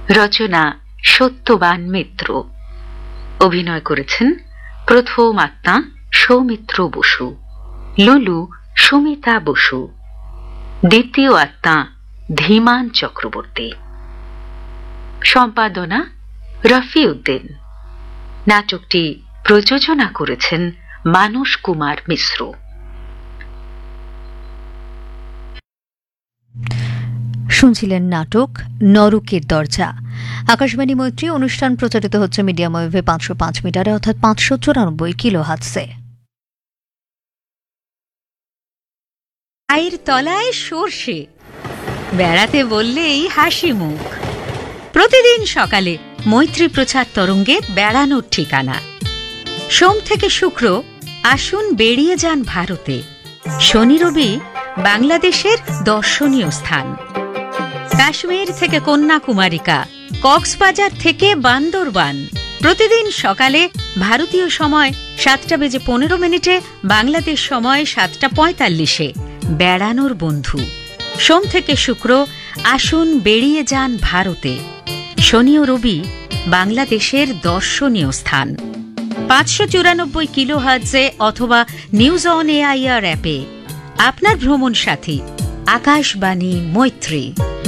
রচনা সত্যবান মিত্র। অভিনয় করেছেন প্রথম আত্মা সৌমিত্র বসু, লুলু সুমিতা বসু, দ্বিতীয় আত্মা ধীমান চক্রবর্তী। সম্পাদনা রফি উদ্দিন। নাটকটি প্রযোজনা করেছেন মানস কুমার মিশ্র। শুনছিলেন নাটক নরকের দরজা। আকাশবাণী মৈত্রী অনুষ্ঠান প্রচারিত হচ্ছে মিডিয়াম ওয়েভে 505 মিটারে অর্থাৎ 594 কিলোহার্টজে। পায়ের তলায় সর্ষে, বেড়াতে বললেই হাসি মুখ। প্রতিদিন সকালে মৈত্রী প্রচার তরঙ্গে বেড়ানোর ঠিকানা। সোম থেকে শুক্র আসুন বেরিয়ে যান ভারতে। শনি রবি বাংলাদেশের দর্শনীয় স্থান। কাশ্মীর থেকে কন্যাকুমারিকা, কক্সবাজার থেকে বান্দরবান। প্রতিদিন সকালে ভারতীয় সময় 7:15, বাংলাদেশ সময় 7:45 বেড়ানোর বন্ধু। সোম থেকে শুক্র আসুন বেরিয়ে যান ভারতে। শনি ও রবি বাংলাদেশের দর্শনীয় স্থান। 594 কিলোহার্টজে অথবা নিউজ অন এআইআর অ্যাপে আপনার ভ্রমণ সাথী আকাশবাণী মৈত্রী।